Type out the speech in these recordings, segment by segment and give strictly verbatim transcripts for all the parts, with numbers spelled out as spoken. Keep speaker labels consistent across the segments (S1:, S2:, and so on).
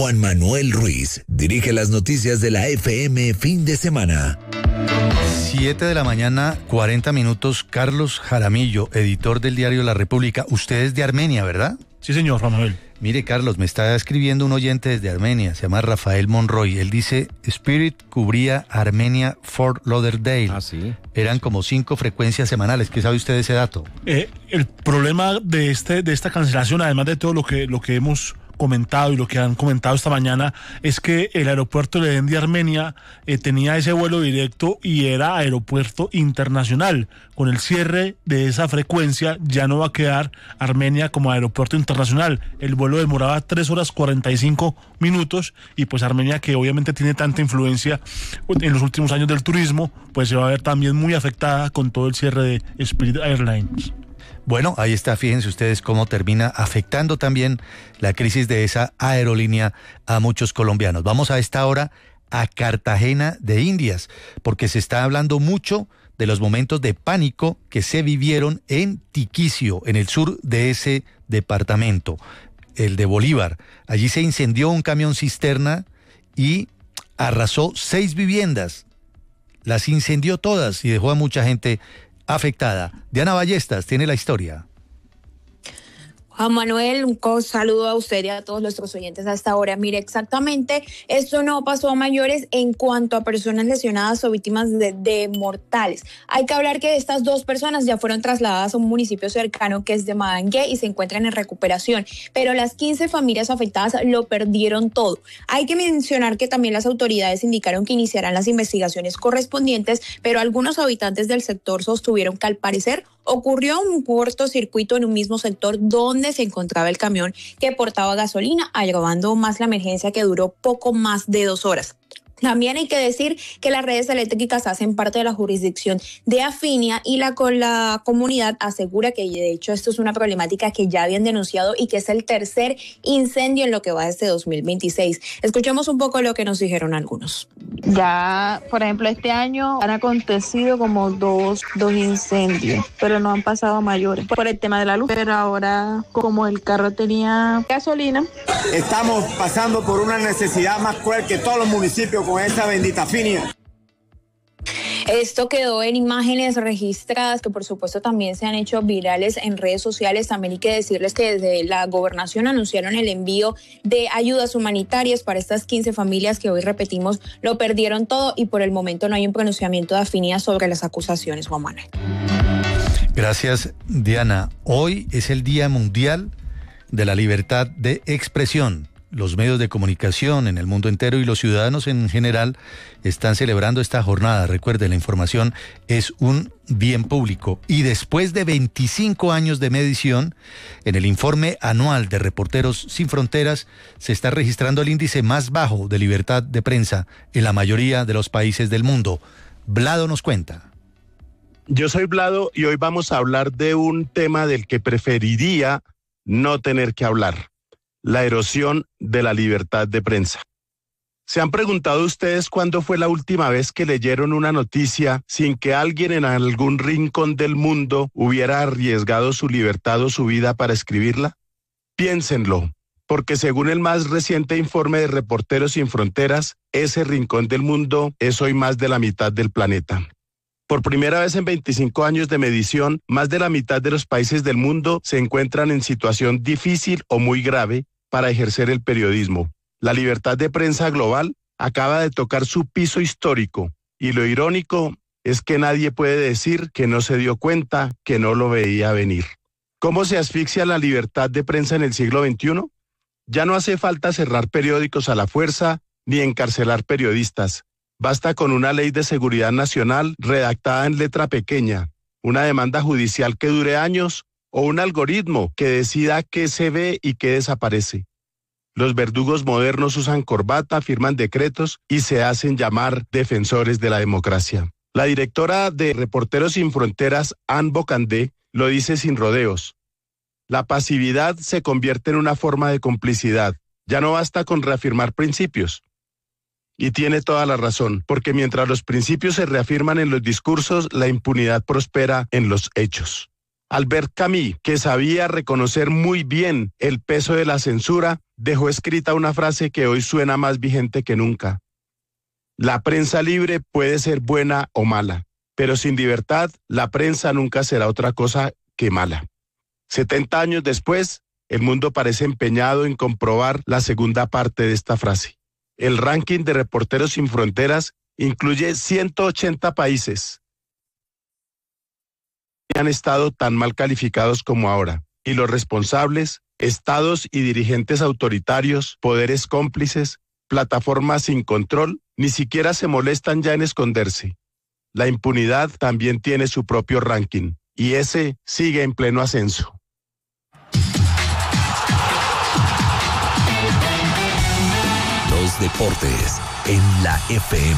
S1: Juan Manuel Ruiz dirige las noticias de la F M fin de semana.
S2: Siete de la mañana, cuarenta minutos. Carlos Jaramillo, editor del diario La República. Usted es de Armenia, ¿verdad?
S3: Sí, señor, Juan Manuel.
S2: Mire, Carlos, me está escribiendo un oyente desde Armenia, se llama Rafael Monroy. Él dice, Spirit cubría Armenia Fort Lauderdale.
S4: Ah, sí.
S2: Eran como cinco frecuencias semanales. ¿Qué sabe usted de ese dato?
S3: Eh, el problema de este de esta cancelación, además de todo lo que lo que hemos comentado y lo que han comentado esta mañana, es que el aeropuerto de Edén de Armenia eh, tenía ese vuelo directo y era aeropuerto internacional. Con el cierre de esa frecuencia ya no va a quedar Armenia como aeropuerto internacional. El vuelo demoraba tres horas cuarenta y cinco minutos y pues Armenia, que obviamente tiene tanta influencia en los últimos años del turismo, pues se va a ver también muy afectada con todo el cierre de Spirit Airlines.
S2: Bueno, ahí está, fíjense ustedes cómo termina afectando también la crisis de esa aerolínea a muchos colombianos. Vamos a esta hora a Cartagena de Indias, porque se está hablando mucho de los momentos de pánico que se vivieron en Tiquicio, en el sur de ese departamento, el de Bolívar. Allí se incendió un camión cisterna y arrasó seis viviendas. Las incendió todas y dejó a mucha gente afectada. Diana Ballestas tiene la historia.
S5: Juan Manuel, un saludo a usted y a todos nuestros oyentes hasta ahora. Mire, exactamente, esto no pasó a mayores en cuanto a personas lesionadas o víctimas de, de mortales. Hay que hablar que estas dos personas ya fueron trasladadas a un municipio cercano que es de Madangué y se encuentran en recuperación, pero las quince familias afectadas lo perdieron todo. Hay que mencionar que también las autoridades indicaron que iniciarán las investigaciones correspondientes, pero algunos habitantes del sector sostuvieron que al parecer ocurrió un cortocircuito en un mismo sector donde se encontraba el camión que portaba gasolina, agravando más la emergencia que duró poco más de dos horas. También hay que decir que las redes eléctricas hacen parte de la jurisdicción de Afinia y la, la comunidad asegura que de hecho esto es una problemática que ya habían denunciado y que es el tercer incendio en lo que va de este dos mil veintiséis. Escuchemos un poco lo que nos dijeron algunos.
S6: Ya, por ejemplo, este año han acontecido como dos, dos incendios, pero no han pasado a mayores por el tema de la luz. Pero ahora, como el carro tenía gasolina.
S7: Estamos pasando por una necesidad más cruel que todos los municipios con esta bendita Afinia.
S5: Esto quedó en imágenes registradas que por supuesto también se han hecho virales en redes sociales. También hay que decirles que desde la gobernación anunciaron el envío de ayudas humanitarias para estas quince familias que hoy repetimos lo perdieron todo y por el momento no hay un pronunciamiento de Afinia sobre las acusaciones, Juan Manuel.
S2: Gracias, Diana. Hoy es el Día Mundial de la Libertad de Expresión. Los medios de comunicación en el mundo entero y los ciudadanos en general están celebrando esta jornada. Recuerde, la información es un bien público. Y después de veinticinco años de medición, en el informe anual de Reporteros Sin Fronteras se está registrando el índice más bajo de libertad de prensa en la mayoría de los países del mundo. Vlado nos cuenta.
S8: Yo soy Vlado y hoy vamos a hablar de un tema del que preferiría no tener que hablar. La erosión de la libertad de prensa. ¿Se han preguntado ustedes cuándo fue la última vez que leyeron una noticia sin que alguien en algún rincón del mundo hubiera arriesgado su libertad o su vida para escribirla? Piénsenlo, porque según el más reciente informe de Reporteros Sin Fronteras, ese rincón del mundo es hoy más de la mitad del planeta. Por primera vez en veinticinco años de medición, más de la mitad de los países del mundo se encuentran en situación difícil o muy grave para ejercer el periodismo. La libertad de prensa global acaba de tocar su piso histórico y lo irónico es que nadie puede decir que no se dio cuenta, que no lo veía venir. ¿Cómo se asfixia la libertad de prensa en el siglo veintiuno? Ya no hace falta cerrar periódicos a la fuerza ni encarcelar periodistas. Basta con una ley de seguridad nacional redactada en letra pequeña, una demanda judicial que dure años o un algoritmo que decida qué se ve y qué desaparece. Los verdugos modernos usan corbata, firman decretos y se hacen llamar defensores de la democracia. La directora de Reporteros Sin Fronteras, Anne Bocandé, lo dice sin rodeos. La pasividad se convierte en una forma de complicidad. Ya no basta con reafirmar principios. Y tiene toda la razón, porque mientras los principios se reafirman en los discursos, la impunidad prospera en los hechos. Albert Camus, que sabía reconocer muy bien el peso de la censura, dejó escrita una frase que hoy suena más vigente que nunca. La prensa libre puede ser buena o mala, pero sin libertad, la prensa nunca será otra cosa que mala. setenta años después, el mundo parece empeñado en comprobar la segunda parte de esta frase. El ranking de Reporteros Sin Fronteras incluye ciento ochenta países que han estado tan mal calificados como ahora, y los responsables, estados y dirigentes autoritarios, poderes cómplices, plataformas sin control, ni siquiera se molestan ya en esconderse. La impunidad también tiene su propio ranking, y ese sigue en pleno ascenso.
S1: Los deportes en la F M.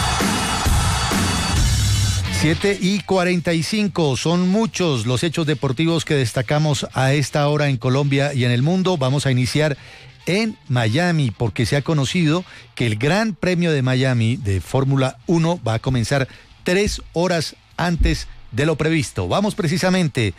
S2: siete y cuarenta y cinco, son muchos los hechos deportivos que destacamos a esta hora en Colombia y en el mundo. Vamos a iniciar en Miami, porque se ha conocido que el Gran Premio de Miami de Fórmula uno va a comenzar tres horas antes de lo previsto. Vamos precisamente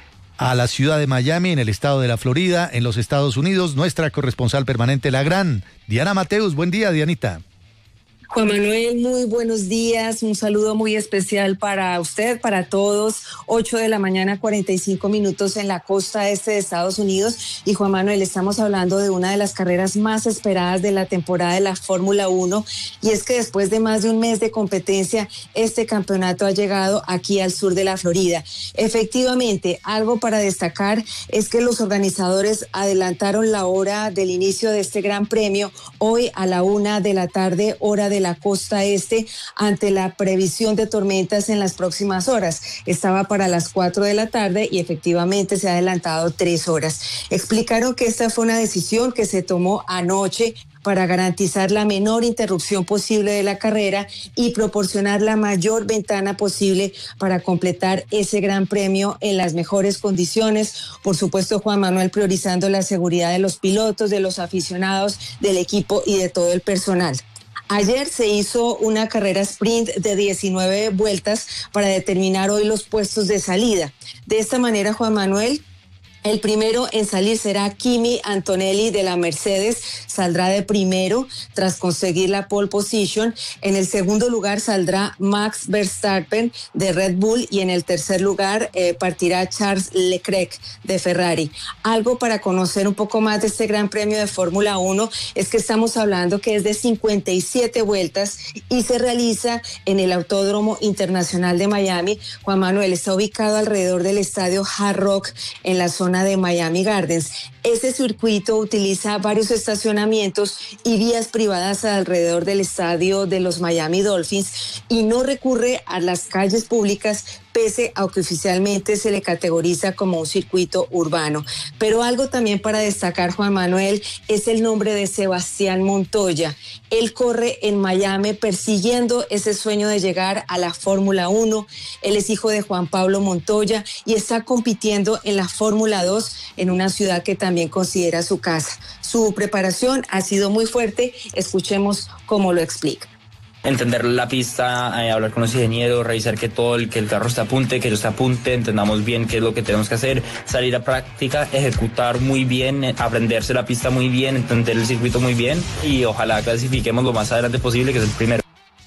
S2: a la ciudad de Miami, en el estado de la Florida, en los Estados Unidos. Nuestra corresponsal permanente, la gran Diana Mateus. Buen día, Dianita.
S4: Juan Manuel, muy buenos días, un saludo muy especial para usted, para todos. Ocho de la mañana, cuarenta y cinco minutos en la costa este de Estados Unidos. Y Juan Manuel, estamos hablando de una de las carreras más esperadas de la temporada de la Fórmula uno, y es que después de más de un mes de competencia, este campeonato ha llegado aquí al sur de la Florida. Efectivamente, algo para destacar es que los organizadores adelantaron la hora del inicio de este gran premio hoy a la una de la tarde, hora de la costa este, ante la previsión de tormentas en las próximas horas. Estaba para las cuatro de la tarde y efectivamente se ha adelantado tres horas. Explicaron que esta fue una decisión que se tomó anoche para garantizar la menor interrupción posible de la carrera y proporcionar la mayor ventana posible para completar ese gran premio en las mejores condiciones. Por supuesto, Juan Manuel, priorizando la seguridad de los pilotos, de los aficionados, del equipo y de todo el personal. Ayer se hizo una carrera sprint de diecinueve vueltas para determinar hoy los puestos de salida. De esta manera, Juan Manuel, el primero en salir será Kimi Antonelli de la Mercedes, saldrá de primero tras conseguir la pole position. En el segundo lugar saldrá Max Verstappen de Red Bull y en el tercer lugar eh, partirá Charles Leclerc de Ferrari. Algo para conocer un poco más de este Gran Premio de Fórmula uno es que estamos hablando que es de cincuenta y siete vueltas y se realiza en el Autódromo Internacional de Miami. Juan Manuel, está ubicado alrededor del estadio Hard Rock en la zona de Miami Gardens. Ese circuito utiliza varios estacionamientos y vías privadas alrededor del estadio de los Miami Dolphins y no recurre a las calles públicas, pese a que oficialmente se le categoriza como un circuito urbano. Pero algo también para destacar, Juan Manuel, es el nombre de Sebastián Montoya. Él corre en Miami persiguiendo ese sueño de llegar a la Fórmula uno. Él es hijo de Juan Pablo Montoya y está compitiendo en la Fórmula dos en una ciudad que también considera su casa. Su preparación ha sido muy fuerte. Escuchemos cómo lo explica.
S9: Entender la pista, eh, hablar con los ingenieros, revisar que todo el, que el carro esté a punte, que yo esté a punte, entendamos bien qué es lo que tenemos que hacer, salir a práctica, ejecutar muy bien, eh, aprenderse la pista muy bien, entender el circuito muy bien y ojalá clasifiquemos lo más adelante posible, que es el primero.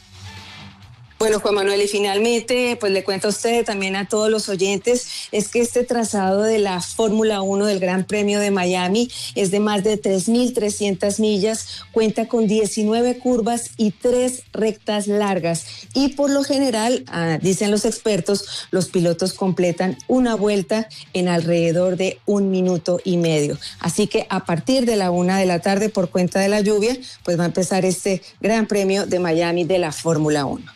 S4: Bueno, Juan Manuel, y finalmente, pues le cuento a usted, también a todos los oyentes, es que este trazado de la Fórmula uno del Gran Premio de Miami es de más de tres mil trescientas millas, cuenta con diecinueve curvas y tres rectas largas. Y por lo general, ah, dicen los expertos, los pilotos completan una vuelta en alrededor de un minuto y medio. Así que a partir de la una de la tarde, por cuenta de la lluvia, pues va a empezar este Gran Premio de Miami de la Fórmula uno.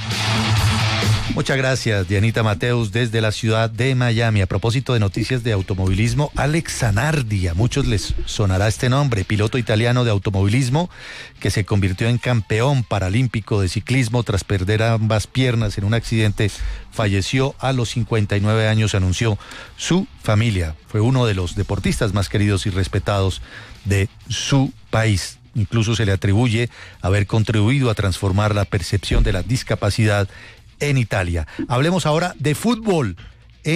S2: Muchas gracias, Dianita Mateus, desde la ciudad de Miami. A propósito de noticias de automovilismo, Alex Zanardi, a muchos les sonará este nombre, piloto italiano de automovilismo que se convirtió en campeón paralímpico de ciclismo tras perder ambas piernas en un accidente. Falleció a los cincuenta y nueve años, anunció su familia. Fue uno de los deportistas más queridos y respetados de su país. Incluso se le atribuye haber contribuido a transformar la percepción de la discapacidad en Italia. Hablemos ahora de fútbol en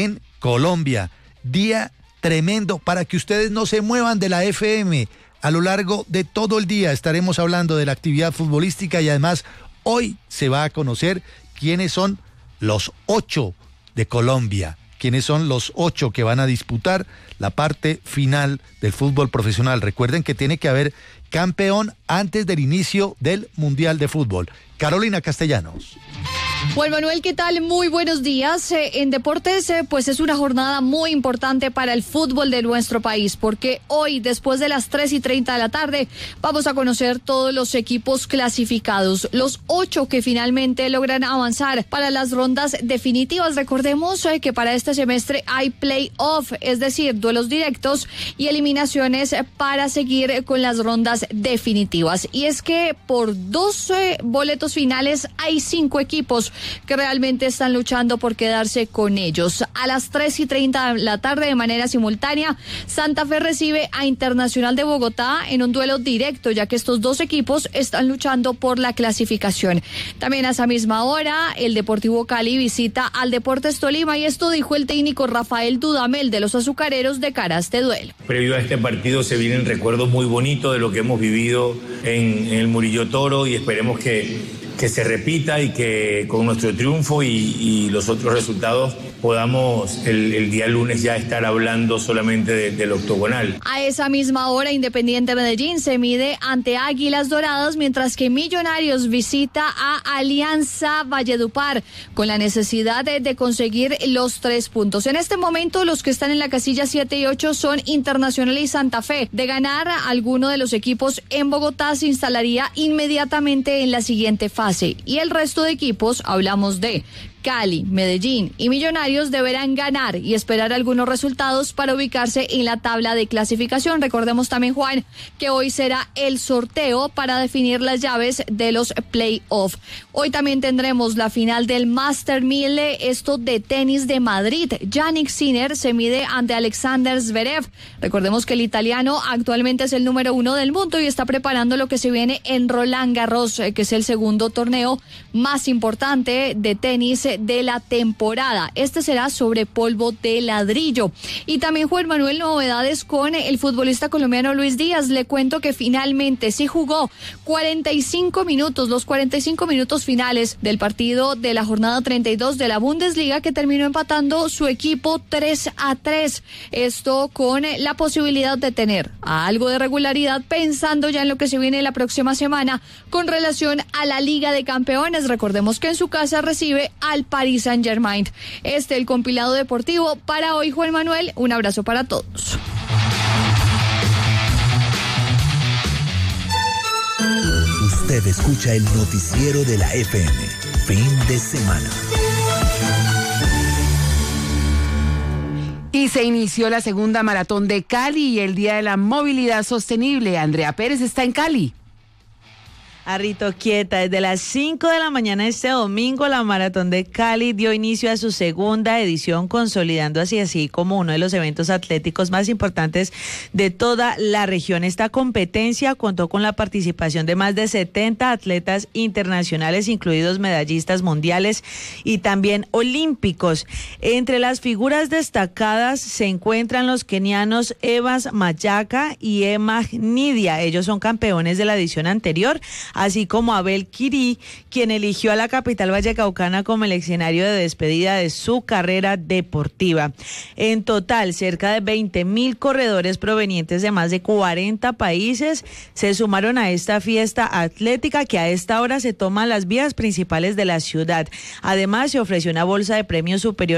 S2: Colombia. Día tremendo para que ustedes no se muevan de la F M. A lo largo de todo el día estaremos hablando de la actividad futbolística y además hoy se va a conocer quiénes son los ocho de Colombia, quiénes son los ocho que van a disputar la parte final del fútbol profesional. Recuerden que tiene que haber campeón antes del inicio del Mundial de Fútbol. Carolina Castellanos.
S10: Juan Manuel, ¿qué tal? Muy buenos días. Eh, en deportes, eh, pues es una jornada muy importante para el fútbol de nuestro país, porque hoy, después de las tres y treinta de la tarde, vamos a conocer todos los equipos clasificados, los ocho que finalmente logran avanzar para las rondas definitivas. Recordemos eh, que para este semestre hay play-off, es decir, duelos directos y eliminaciones para seguir con las rondas definitivas. Y es que por dos eh, boletos finales hay cinco equipos que realmente están luchando por quedarse con ellos. A las tres y treinta de la tarde, de manera simultánea, Santa Fe recibe a Internacional de Bogotá en un duelo directo, ya que estos dos equipos están luchando por la clasificación. También a esa misma hora, el Deportivo Cali visita al Deportes Tolima, y esto dijo el técnico Rafael Dudamel de los Azucareros de cara a este duelo.
S11: Previo a este partido se vienen recuerdos muy bonitos de lo que hemos vivido en, en el Murillo Toro, y esperemos que que se repita y que con nuestro triunfo y, y los otros resultados podamos el, el día lunes ya estar hablando solamente de, del octogonal.
S10: A esa misma hora, Independiente Medellín se mide ante Águilas Doradas, mientras que Millonarios visita a Alianza Valledupar con la necesidad de, de conseguir los tres puntos. En este momento, los que están en la casilla siete y ocho son Internacional y Santa Fe. De ganar a alguno de los equipos en Bogotá, se instalaría inmediatamente en la siguiente fase. Y el resto de equipos, hablamos de Cali, Medellín y Millonarios, deberán ganar y esperar algunos resultados para ubicarse en la tabla de clasificación. Recordemos también, Juan, que hoy será el sorteo para definir las llaves de los play-off. Hoy también tendremos la final del Master mil, esto de tenis de Madrid. Yannick Sinner se mide ante Alexander Zverev. Recordemos que el italiano actualmente es el número uno del mundo y está preparando lo que se viene en Roland Garros, que es el segundo torneo más importante de tenis de la temporada. Este será sobre polvo de ladrillo. Y también, Juan Manuel, novedades con el futbolista colombiano Luis Díaz. Le cuento que finalmente sí jugó cuarenta y cinco minutos, los cuarenta y cinco minutos finales del partido de la jornada treinta y dos de la Bundesliga, que terminó empatando su equipo tres a tres. Esto con la posibilidad de tener algo de regularidad, pensando ya en lo que se viene la próxima semana con relación a la Liga de Campeones. Recordemos que en su casa recibe al Paris Saint-Germain. Este el compilado deportivo para hoy, Juan Manuel. Un abrazo para todos.
S1: Usted escucha el noticiero de la F M. Fin de semana.
S12: Y se inició la segunda maratón de Cali y el Día de la Movilidad Sostenible. Andrea Pérez está en Cali.
S13: Arrito quieta, desde las cinco de la mañana este domingo, la Maratón de Cali dio inicio a su segunda edición, consolidando así así como uno de los eventos atléticos más importantes de toda la región. Esta competencia contó con la participación de más de setenta atletas internacionales, incluidos medallistas mundiales y también olímpicos. Entre las figuras destacadas se encuentran los kenianos Evans Mayaka y Emma Nidia. Ellos son campeones de la edición anterior, así como Abel Quiri, quien eligió a la capital vallecaucana como el escenario de despedida de su carrera deportiva. En total, cerca de veinte mil corredores provenientes de más de cuarenta países se sumaron a esta fiesta atlética, que a esta hora se toma las vías principales de la ciudad. Además, se ofreció una bolsa de premios superior